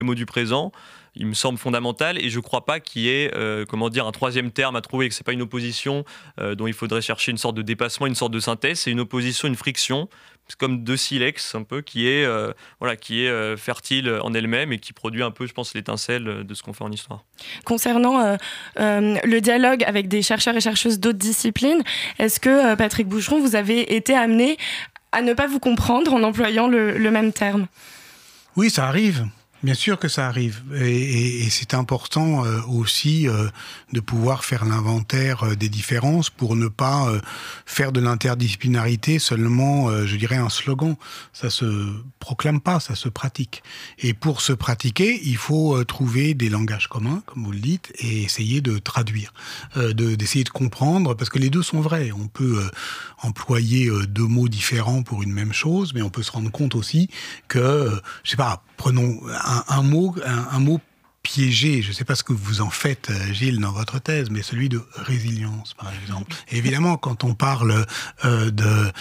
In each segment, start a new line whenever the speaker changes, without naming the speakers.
mots du présent, il me semble fondamental, et je ne crois pas qu'il y ait un troisième terme à trouver, que ce n'est pas une opposition dont il faudrait chercher une sorte de dépassement, une sorte de synthèse, c'est une opposition, une friction, comme deux silex un peu, qui est fertile en elle-même et qui produit un peu, je pense, l'étincelle de ce qu'on fait en histoire.
Concernant le dialogue avec des chercheurs et chercheuses d'autres disciplines, est-ce que, Patrick Boucheron, vous avez été amené à ne pas vous comprendre en employant le même terme ?
Oui, ça arrive. Bien sûr que ça arrive. Et c'est important aussi de pouvoir faire l'inventaire des différences pour ne pas faire de l'interdisciplinarité seulement, je dirais, un slogan. Ça se proclame pas, ça se pratique. Et pour se pratiquer, il faut trouver des langages communs, comme vous le dites, et essayer de traduire, d'essayer de comprendre, parce que les deux sont vrais. On peut employer deux mots différents pour une même chose, mais on peut se rendre compte aussi que, je sais pas, prenons un mot piégé, je ne sais pas ce que vous en faites, Gilles, dans votre thèse, mais celui de résilience, par exemple. Et évidemment, quand on parle de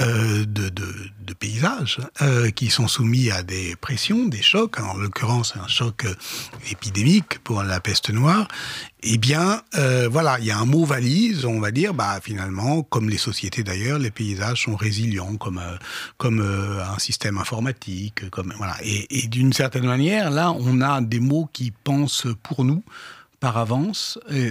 paysages qui sont soumis à des pressions, des chocs, en l'occurrence un choc épidémique pour la peste noire, eh bien, il y a un mot valise, on va dire, finalement, comme les sociétés d'ailleurs, les paysages sont résilients, comme un système informatique, et d'une certaine manière, là, on a des mots qui pensent pour nous, par avance, et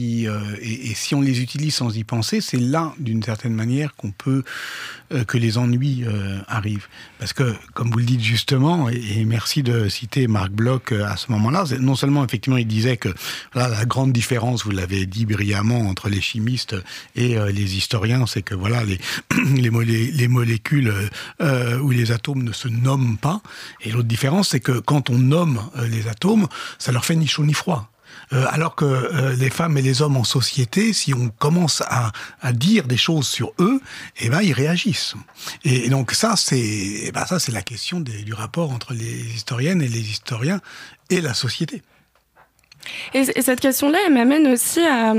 si on les utilise sans y penser, c'est là, d'une certaine manière, que les ennuis arrivent. Parce que, comme vous le dites justement, et merci de citer Marc Bloch à ce moment-là, non seulement, effectivement, il disait que la grande différence, vous l'avez dit brillamment, entre les chimistes et les historiens, c'est que les molécules ou les atomes ne se nomment pas. Et l'autre différence, c'est que quand on nomme les atomes, ça leur fait ni chaud ni froid. Alors que les femmes et les hommes en société, si on commence à dire des choses sur eux, ils réagissent. Et donc ça, c'est la question du rapport entre les historiennes et les historiens et la société.
Et cette question-là, elle m'amène aussi à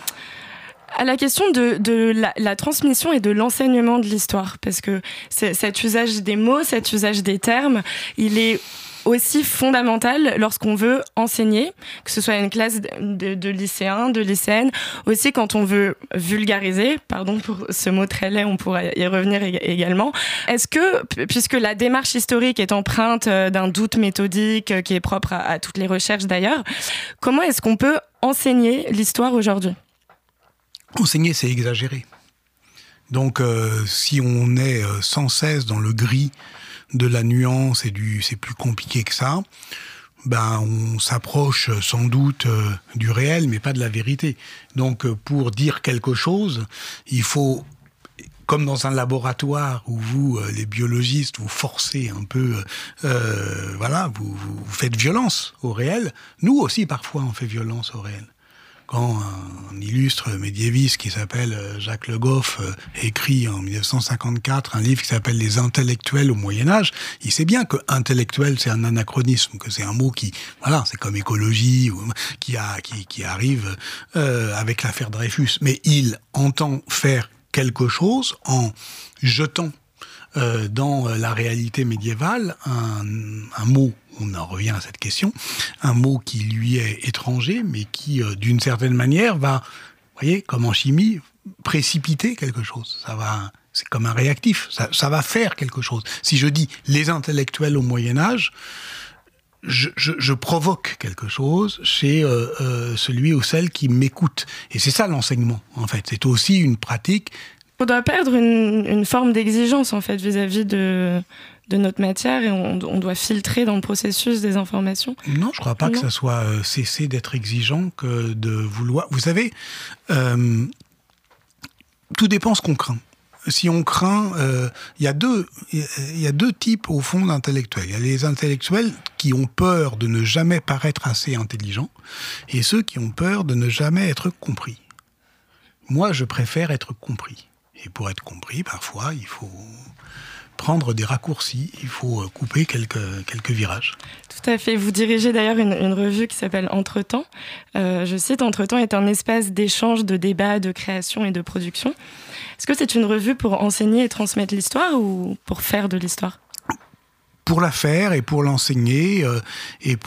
la question de la transmission et de l'enseignement de l'histoire. Parce que cet usage des mots, cet usage des termes, il est aussi fondamental lorsqu'on veut enseigner, que ce soit une classe de lycéens, de lycéennes, aussi quand on veut vulgariser, pardon pour ce mot très laid, on pourra y revenir également. Est-ce que, puisque la démarche historique est empreinte d'un doute méthodique qui est propre à toutes les recherches d'ailleurs, comment est-ce qu'on peut enseigner l'histoire aujourd'hui ?
Enseigner, c'est exagérer. Donc, si on est sans cesse dans le gris de la nuance et c'est plus compliqué que ça, on s'approche sans doute du réel, mais pas de la vérité. Donc, pour dire quelque chose, il faut, comme dans un laboratoire où vous, les biologistes, vous forcez un peu, vous faites violence au réel. Nous aussi, parfois, on fait violence au réel. Quand un illustre médiéviste qui s'appelle Jacques Le Goff écrit en 1954 un livre qui s'appelle « Les intellectuels au Moyen-Âge », il sait bien que « intellectuel » c'est un anachronisme, que c'est un mot qui, c'est comme écologie, qui arrive avec l'affaire Dreyfus. Mais il entend faire quelque chose en jetant dans la réalité médiévale un mot, on en revient à cette question, un mot qui lui est étranger, mais qui, d'une certaine manière, va, vous voyez, comme en chimie, précipiter quelque chose. C'est comme un réactif, ça va faire quelque chose. Si je dis « les intellectuels au Moyen-Âge », je provoque quelque chose chez celui ou celle qui m'écoute. Et c'est ça l'enseignement, en fait. C'est aussi une pratique.
On doit perdre une forme d'exigence, en fait, vis-à-vis de notre matière, et on doit filtrer dans le processus des informations.
Non, je ne crois pas que ça soit cesser d'être exigeant que de vouloir... Vous savez, tout dépend ce qu'on craint. Si on craint... Il y a deux types, au fond, d'intellectuels. Il y a les intellectuels qui ont peur de ne jamais paraître assez intelligents, et ceux qui ont peur de ne jamais être compris. Moi, je préfère être compris. Et pour être compris, parfois, il faut prendre des raccourcis, il faut couper quelques virages.
Tout à fait. Vous dirigez d'ailleurs une revue qui s'appelle Entretemps. Je cite, Entretemps est un espace d'échange, de débat, de création et de production. Est-ce que c'est une revue pour enseigner et transmettre l'histoire ou pour faire de l'histoire ?
pour la faire et pour l'enseigner et